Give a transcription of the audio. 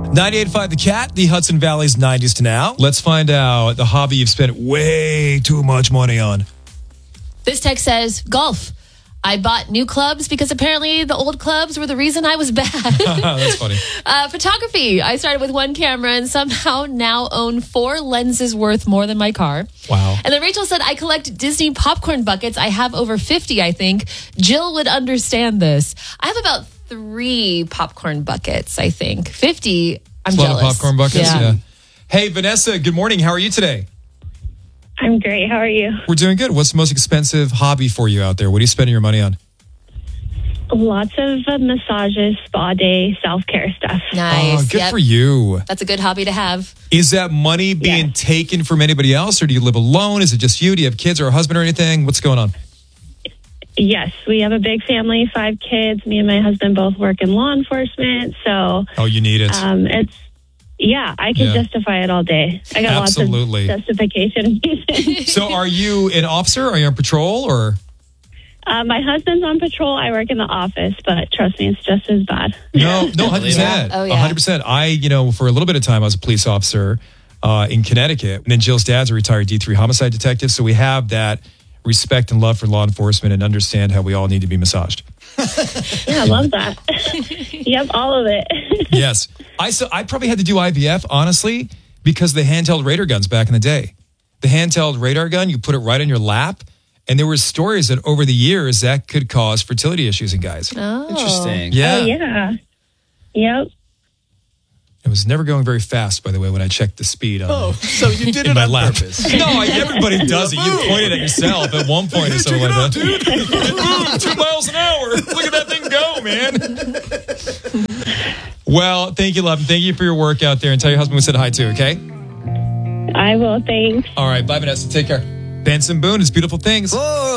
98.5 The Cat, the Hudson Valley's 90s to now. Let's find out the hobby you've spent way too much money on. This text says, golf. I bought new clubs because apparently the old clubs were the reason I was bad. That's funny. Photography. I started with one camera and somehow now own 4 lenses worth more than my car. Wow. And then Rachel said, I collect Disney popcorn buckets. I have over 50, I think. Jill would understand this. I have about 3 popcorn buckets, I think. 50, I'm jealous. A lot of popcorn buckets? Yeah. Hey, Vanessa, good morning. How are you today? I'm great. How are you? We're doing good. What's the most expensive hobby for you out there? What are you spending your money on? Lots of massages, spa day, self-care stuff. Nice. Oh, good for you. That's a good hobby to have. Is that money being taken from anybody else, or do you live alone? Is it just you? Do you have kids or a husband or anything? What's going on? Yes, we have a big family, 5 kids. Me and my husband both work in law enforcement, so... Oh, you need it. I can justify it all day. I got lots of justification. So are you an officer? Are you on patrol, or... My husband's on patrol. I work in the office, but trust me, it's just as bad. No, 100%. Oh, yeah. 100%. I, for a little bit of time, I was a police officer in Connecticut. And then Jill's dad's a retired D3 homicide detective. So we have that respect and love for law enforcement and understand how we all need to be massaged. Yeah, I love that. Yep, all of it. Yes. I probably had to do IVF, honestly, because the handheld radar guns back in the day. The handheld radar gun, you put it right on your lap. And there were stories that over the years that could cause fertility issues in guys. Oh. Interesting. Yeah. Oh, yeah. Yep. It was never going very fast, by the way, when I checked the speed on So you did in it my on lap. purpose. No, everybody does it. You pointed at yourself at one point or something like that. Dude. 2 miles an hour. Look at that thing go, man. Well, thank you, love. Thank you for your work out there. And tell your husband we said hi too, okay? I will. Thanks. All right. Bye, Vanessa. Take care. Benson Boone is Beautiful Things.